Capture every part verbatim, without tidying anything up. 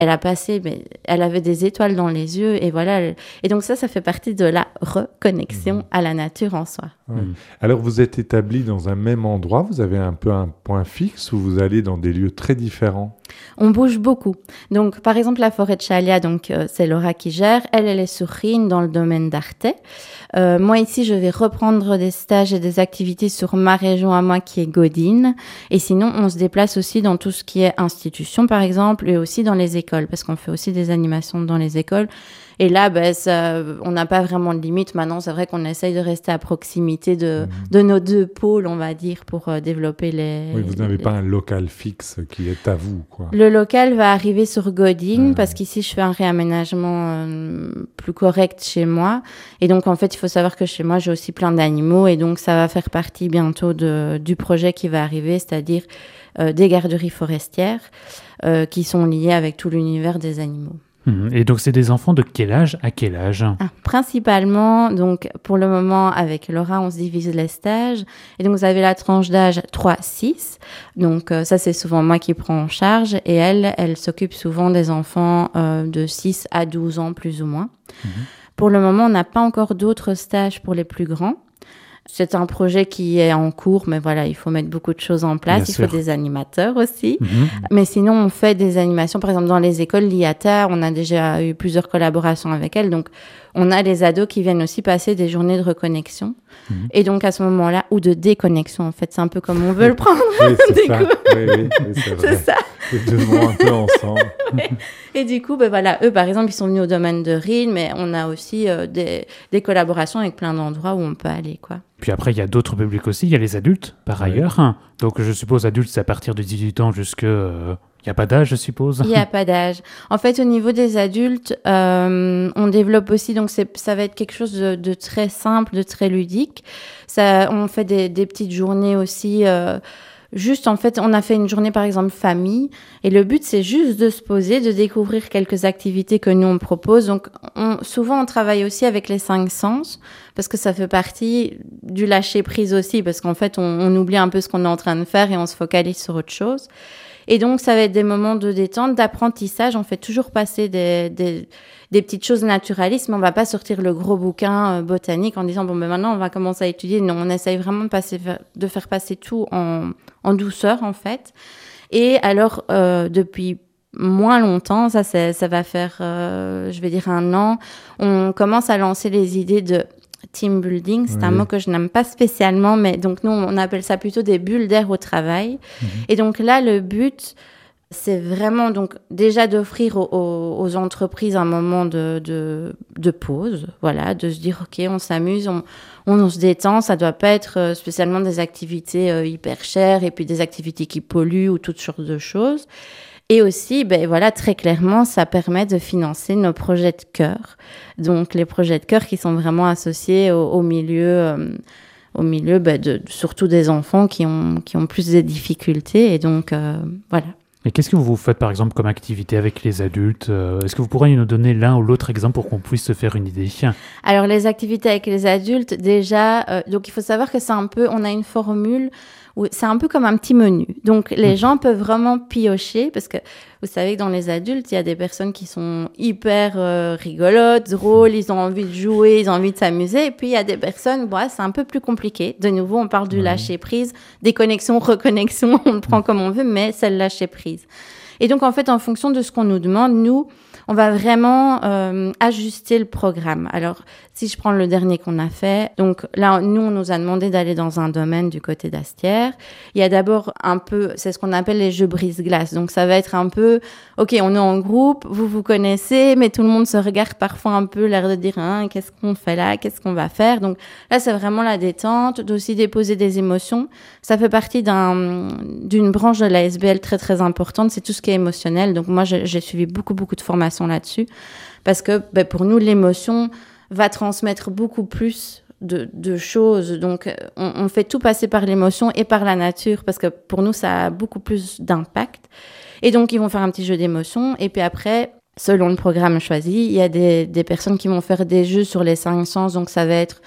Elle a passé, mais elle avait des étoiles dans les yeux et voilà. Elle... Et donc ça, ça fait partie de la reconnexion mmh. à la nature en soi. Ouais. Mmh. Alors vous êtes établis dans un même endroit, vous avez un peu un point fixe ou vous allez dans des lieux très différents? On bouge beaucoup. Donc par exemple la forêt de Chalia, donc euh, c'est Laura qui gère. Elle, elle est sur Rhîne dans le domaine d'Artais. Euh, moi ici, je vais reprendre des stages et des activités sur ma région à moi qui est Godine. Et sinon, on se déplace aussi dans tout ce qui est institution par exemple et aussi dans les écoles parce qu'on fait aussi des animations dans les écoles. Et là, ben, ça, on n'a pas vraiment de limite. Maintenant, c'est vrai qu'on essaye de rester à proximité de, mmh. de nos deux pôles, on va dire, pour euh, développer les... Oui, vous n'avez les... pas un local fixe qui est à vous, quoi. Le local va arriver sur Godine, ah. parce qu'ici, je fais un réaménagement euh, plus correct chez moi. Et donc, en fait, il faut savoir que chez moi, j'ai aussi plein d'animaux. Et donc, ça va faire partie bientôt de, du projet qui va arriver, c'est-à-dire euh, des garderies forestières euh, qui sont liées avec tout l'univers des animaux. Et donc, c'est des enfants de quel âge à quel âge? ah, Principalement, donc pour le moment, avec Laura, on se divise les stages. Et donc, vous avez la tranche d'âge trois six. Donc, euh, ça, c'est souvent moi qui prends en charge. Et elle, elle s'occupe souvent des enfants euh, de six à douze ans, plus ou moins. Mmh. Pour le moment, on n'a pas encore d'autres stages pour les plus grands. C'est un projet qui est en cours, mais voilà, il faut mettre beaucoup de choses en place. Bien il sûr. Faut des animateurs aussi. Mmh. Mais sinon, on fait des animations. Par exemple, dans les écoles l'I A T A, on a déjà eu plusieurs collaborations avec elles. Donc, on a les ados qui viennent aussi passer des journées de reconnexion. Mmh. Et donc, à ce moment-là, ou de déconnexion, en fait, c'est un peu comme on veut le prendre. Oui, c'est ça. Oui, oui, oui, c'est vrai. C'est ça. Les deux vont un peu ensemble. Ouais. Et du coup, ben voilà, eux, par exemple, ils sont venus au domaine de Rhîne, mais on a aussi euh, des, des collaborations avec plein d'endroits où on peut aller, quoi. Puis après, il y a d'autres publics aussi. Il y a les adultes, par oui. ailleurs. Donc, je suppose, adultes, c'est à partir de dix-huit ans jusque... Euh... Il n'y a pas d'âge, je suppose? Il n'y a pas d'âge. En fait, au niveau des adultes, euh, on développe aussi, donc c'est, ça va être quelque chose de, de très simple, de très ludique. Ça, on fait des, des petites journées aussi. Euh, juste, en fait, on a fait une journée, par exemple, famille. Et le but, c'est juste de se poser, de découvrir quelques activités que nous, on propose. Donc, on, souvent, on travaille aussi avec les cinq sens, parce que ça fait partie du lâcher-prise aussi, parce qu'en fait, on, on oublie un peu ce qu'on est en train de faire et on se focalise sur autre chose. Et donc, ça va être des moments de détente, d'apprentissage. On fait toujours passer des, des, des petites choses naturalistes, mais on ne va pas sortir le gros bouquin euh, botanique en disant, bon, ben maintenant, on va commencer à étudier. Non, on essaye vraiment de, passer, de faire passer tout en, en douceur, en fait. Et alors, euh, depuis moins longtemps, ça, c'est, ça va faire, euh, je vais dire, un an, on commence à lancer les idées de team building, c'est oui. un mot que je n'aime pas spécialement, mais donc nous, on appelle ça plutôt des bulles d'air au travail. Mmh. Et donc là, le but, c'est vraiment donc déjà d'offrir aux, aux, aux entreprises un moment de, de, de pause, voilà, de se dire, OK, on s'amuse, on, on, on se détend, ça ne doit pas être spécialement des activités euh, hyper chères et puis des activités qui polluent ou toutes sortes de choses. Et aussi, ben voilà, très clairement, ça permet de financer nos projets de cœur. Donc, les projets de cœur qui sont vraiment associés au, au milieu, euh, au milieu ben de, surtout des enfants qui ont, qui ont plus de difficultés. Et donc, euh, voilà. Et qu'est-ce que vous faites, par exemple, comme activité avec les adultes? Est-ce que vous pourriez nous donner l'un ou l'autre exemple pour qu'on puisse se faire une idée? Alors, les activités avec les adultes, déjà, euh, donc il faut savoir que c'est un peu, on a une formule où c'est un peu comme un petit menu. Donc, les mmh. gens peuvent vraiment piocher parce que vous savez que dans les adultes, il y a des personnes qui sont hyper euh, rigolotes, drôles, ils ont envie de jouer, ils ont envie de s'amuser. Et puis, il y a des personnes, bon, c'est un peu plus compliqué. De nouveau, on parle du mmh. lâcher-prise, déconnexion, reconnexion, on le prend mmh. comme on veut, mais c'est le lâcher-prise. Et donc, en fait, en fonction de ce qu'on nous demande, nous, on va vraiment euh, ajuster le programme. Alors, si je prends le dernier qu'on a fait, donc là, nous, on nous a demandé d'aller dans un domaine du côté d'Astières. Il y a d'abord un peu, c'est ce qu'on appelle les jeux brise-glace. Donc, ça va être un peu, OK, on est en groupe, vous vous connaissez, mais tout le monde se regarde parfois un peu, l'air de dire, hein, qu'est-ce qu'on fait là, qu'est-ce qu'on va faire. Donc là, c'est vraiment la détente, d'aussi déposer des émotions. Ça fait partie d'un, d'une branche de l'A S B L très, très importante, c'est tout ce qui est émotionnel. Donc moi, j'ai, j'ai suivi beaucoup, beaucoup de formations là-dessus, parce que ben, pour nous, l'émotion va transmettre beaucoup plus de, de choses. Donc, on, on fait tout passer par l'émotion et par la nature, parce que pour nous, ça a beaucoup plus d'impact. Et donc, ils vont faire un petit jeu d'émotions. Et puis après, selon le programme choisi, il y a des, des personnes qui vont faire des jeux sur les cinq sens. Donc, ça va être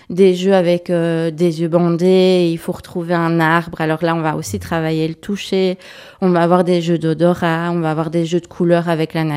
des jeux avec euh, des yeux bandés, il faut retrouver un arbre. Alors là, on va aussi travailler le toucher, on va avoir des jeux d'odorat, on va avoir des jeux de couleurs avec la nature.